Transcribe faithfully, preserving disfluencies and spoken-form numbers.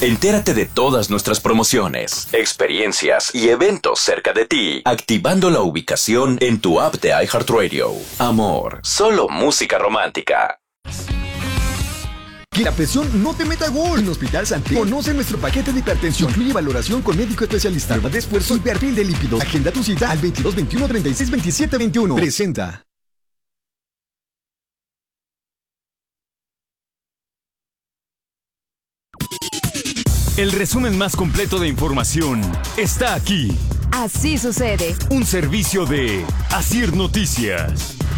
Entérate de todas nuestras promociones, experiencias y eventos cerca de ti, activando la ubicación en tu app de iHeartRadio. Amor, solo música romántica. Que la presión no te meta gol. En Hospital Santé conoce nuestro paquete de hipertensión. Incluye valoración con médico especialista, prueba de esfuerzo y perfil de lípidos. Agenda tu cita al veintidós veintiuno treinta y seis veintisiete veintiuno. Presenta. El resumen más completo de información está aquí. Así sucede. Un servicio de Asir Noticias.